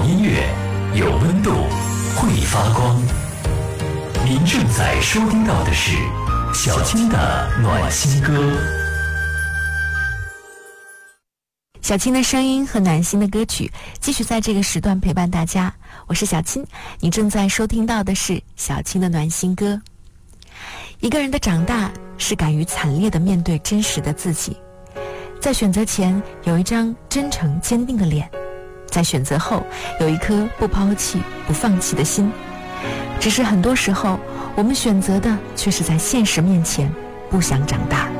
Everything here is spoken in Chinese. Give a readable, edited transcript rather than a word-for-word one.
音乐，有温度，会发光。您正在收听到的是小青的暖心歌。 小青的声音和暖心的歌曲继续在这个时段陪伴大家，我是小青，你正在收听到的是小青的暖心歌。一个人的长大是敢于惨烈地面对真实的自己，在选择前有一张真诚坚定的脸，在选择后有一颗不抛弃不放弃的心。只是很多时候我们选择的却是在现实面前不想长大。